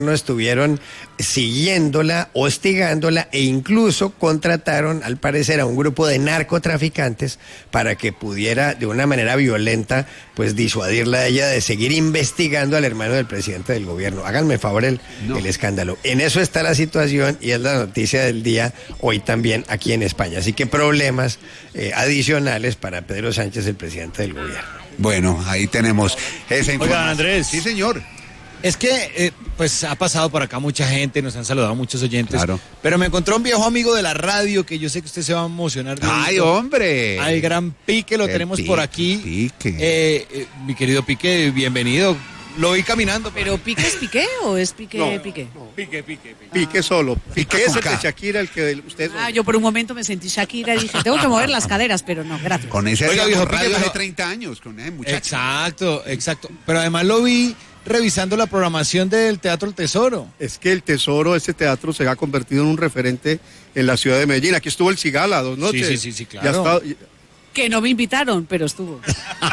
estuvieron siguiéndola, hostigándola e incluso contrataron, al parecer, a un grupo de narcotraficantes para que pudiera, de una manera violenta, pues disuadirla a ella de seguir investigando al hermano del presidente del gobierno. Háganme favor el escándalo. En eso está la situación y es la noticia del día hoy también aquí en España. Así que problemas adicionales para Pedro Sánchez, el presidente del gobierno. Bueno, ahí tenemos esa información. Oigan, Andrés. Sí, señor. Es que, pues, ha pasado por acá mucha gente, nos han saludado muchos oyentes. Claro. Pero me encontró un viejo amigo de la radio que yo sé que usted se va a emocionar. ¡Ay, hombre! Al gran Pique, lo tenemos por aquí. Pique. Mi querido Pique, bienvenido. Lo vi caminando. ¿Pero Pique es Piqué o es Piqué? No, Piqué? no. Pique. Pique solo. Pique es el con de K. Shakira, el que ustedes... Yo por un momento me sentí Shakira y dije, tengo que mover las caderas, pero no, gracias. Con ese Oiga, viejo radio Pique, hace pero- 30 años, con ese muchacho. Exacto. Pero además lo vi revisando la programación del Teatro El Tesoro. Es que el Tesoro, este teatro, se ha convertido en un referente en la ciudad de Medellín. Aquí estuvo el Cigala 2 noches. Sí, claro. Ya está, Que no me invitaron, pero estuvo.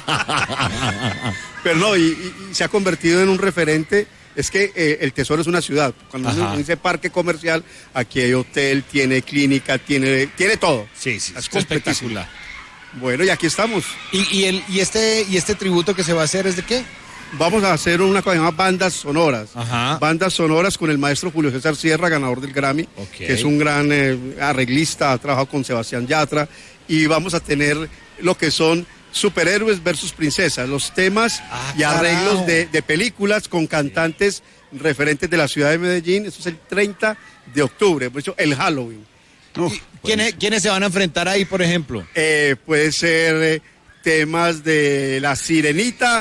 pero no, y se ha convertido en un referente. Es que el Tesoro es una ciudad. Cuando uno dice parque comercial, aquí hay hotel, tiene clínica, tiene todo. Sí, Es es completísimo. espectacular. Bueno, y aquí estamos. ¿Y este tributo que se va a hacer es de qué? Vamos a hacer una cosa que se llama bandas sonoras. Ajá. Bandas sonoras con el maestro Julio César Sierra, ganador del Grammy, Ok. que es un gran arreglista, ha trabajado con Sebastián Yatra. Y vamos a tener lo que son superhéroes versus princesas, los temas y arreglos de películas con cantantes referentes de la ciudad de Medellín. Eso es el 30 de octubre, por eso el Halloween. ¿Quiénes se van a enfrentar ahí, por ejemplo? Puede ser temas de La Sirenita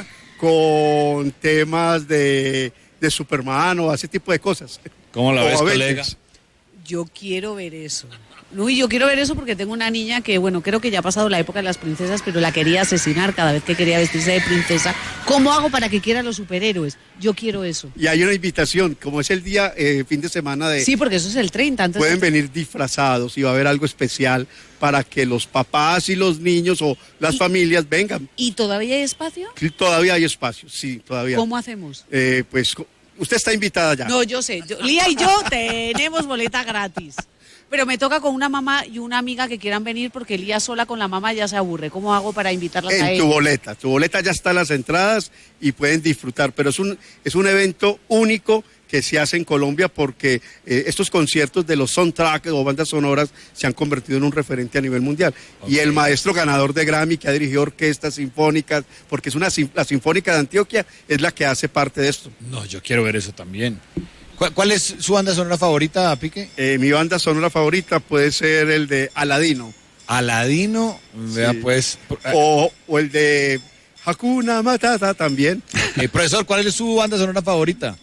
con temas de Superman o ese tipo de cosas. ¿Cómo la O ves, Avengers. colega? Yo quiero ver eso. No, y yo quiero ver eso porque tengo una niña que, bueno, creo que ya ha pasado la época de las princesas, pero la quería asesinar cada vez que quería vestirse de princesa. ¿Cómo hago para que quiera los superhéroes? Yo quiero eso. Y hay una invitación, como es el día, fin de semana de... Sí, porque eso es el 30. Entonces, Pueden venir disfrazados y va a haber algo especial para que los papás y los niños o las familias vengan. ¿Y todavía hay espacio? Sí, todavía hay espacio, sí, todavía. ¿Cómo hacemos? Pues usted está invitada ya. No, yo sé. Lía y yo tenemos boleta gratis. Pero me toca con una mamá y una amiga que quieran venir porque Lía sola con la mamá ya se aburre. ¿Cómo hago para invitarlas a En ella? tu boleta ya están las entradas y pueden disfrutar, pero es un evento único que se hace en Colombia porque estos conciertos de los soundtracks o bandas sonoras se han convertido en un referente a nivel mundial. Okay. Y el maestro ganador de Grammy que ha dirigido orquestas sinfónicas, porque la Sinfónica de Antioquia es la que hace parte de esto. No, yo quiero ver eso también. ¿Cuál es su banda sonora favorita, Pique? Mi banda sonora favorita puede ser el de Aladino. Aladino, vea Sí. pues. O el de Hakuna Matata también. Profesor, ¿cuál es su banda sonora favorita?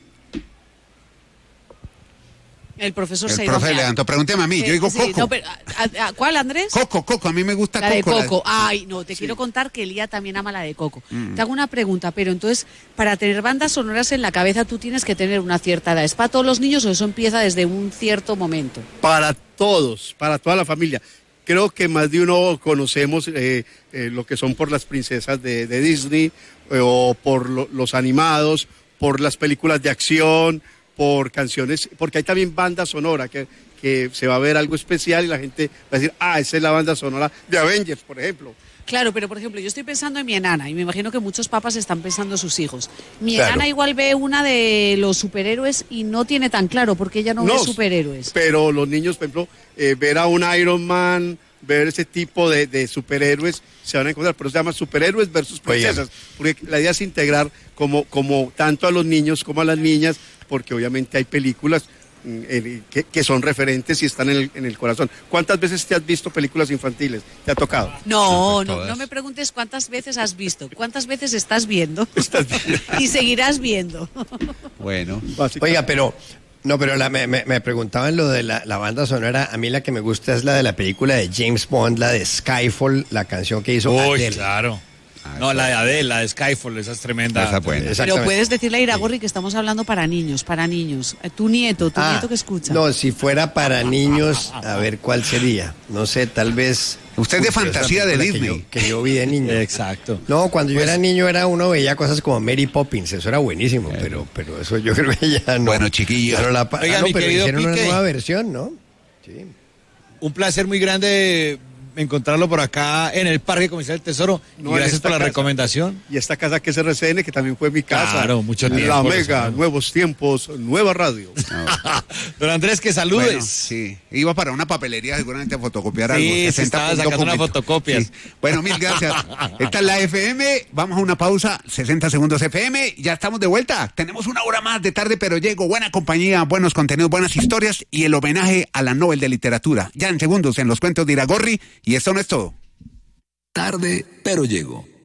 El profesor El Seidón. profe levantó, pregúnteme a mí, yo digo Sí, Coco. no, pero, ¿cuál, Andrés? Coco, a mí me gusta La de Coco. Coco. Ay, no, te quiero contar que Lía también ama la de Coco. Te hago una pregunta, pero entonces, para tener bandas sonoras en la cabeza, tú tienes que tener una cierta edad. ¿Es para todos los niños o eso empieza desde un cierto momento? Para todos, para toda la familia. Creo que más de uno conocemos lo que son por las princesas de Disney o por los animados, por las películas de acción, por canciones, porque hay también banda sonora que se va a ver algo especial y la gente va a decir, esa es la banda sonora de Avengers, por ejemplo. Claro, pero por ejemplo, yo estoy pensando en mi enana y me imagino que muchos papás están pensando en sus hijos. Mi Claro. enana igual ve una de los superhéroes y no tiene tan claro porque ella no ve superhéroes. Pero los niños, por ejemplo, ver a un Iron Man, ver ese tipo de superhéroes, se van a encontrar. Pero se llama superhéroes versus princesas. Porque la idea es integrar como tanto a los niños como a las niñas, porque obviamente hay películas que son referentes y están en el corazón. ¿Cuántas veces te has visto películas infantiles? ¿Te ha tocado? No me preguntes cuántas veces has visto, cuántas veces estás viendo y seguirás viendo. Bueno. Oiga, pero me preguntaban lo de la banda sonora. A mí la que me gusta es la de la película de James Bond, la de Skyfall, la canción que hizo Uy, Adele. claro. No, la de Adele, la de Skyfall, esa es tremenda. Esa es buena. Pero puedes decirle a Iragorri que estamos hablando para niños. Tu nieto que escucha. No, si fuera para niños, a ver cuál sería. No sé, tal vez Usted es de Pero esa fantasía de película Disney. que yo vi de niño. Exacto. No, cuando yo Pues- era niño uno veía cosas como Mary Poppins, eso era buenísimo, pero eso yo creo que ya no. Bueno, chiquillos. ya no la Oiga, mi pero querido hicieron una Pique. nueva versión, ¿no? Sí. Un placer muy grande encontrarlo por acá en el Parque Comercial del Tesoro. No, Y en gracias esta por la casa. recomendación. Y esta casa que es RCN, que también fue mi casa. Claro, mucho tiempo, La eso, Mega, ¿no? nuevos tiempos, nueva radio. Don Andrés, que saludes. Bueno, sí, iba para una papelería seguramente a fotocopiar Sí, algo. se 60 estaba sacando documentos. unas fotocopias. Sí. Bueno, mil gracias. Esta es la FM, vamos a una pausa, 60 segundos FM, ya estamos de vuelta. Tenemos una hora más de tarde, pero llego, buena compañía, buenos contenidos, buenas historias y el homenaje a la Nobel de Literatura. Ya en segundos en los cuentos de Iragorri y esto no es todo. Tarde, pero llego.